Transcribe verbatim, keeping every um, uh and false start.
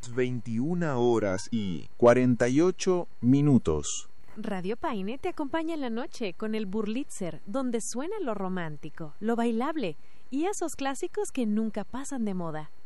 veintiuna horas y cuarenta y ocho minutos. Radio Paine te acompaña en la noche con el Burlitzer, donde suena lo romántico, lo bailable y esos clásicos que nunca pasan de moda.